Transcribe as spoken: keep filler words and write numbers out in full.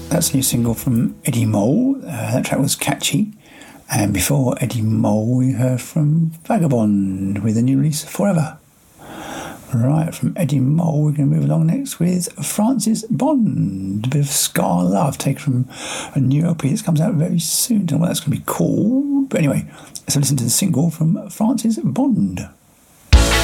That's a new single from Eddie Mole. Uh, that track was catchy. And before Eddie Mole, we heard from Vagabond with a new release, Forever. Right, from Eddie Mole, we're going to move along next with Francis Bond. A bit of Scar Love, taken from a new L P that comes out very soon. Don't know what that's going to be called. But anyway, let's listen to the single from Francis Bond.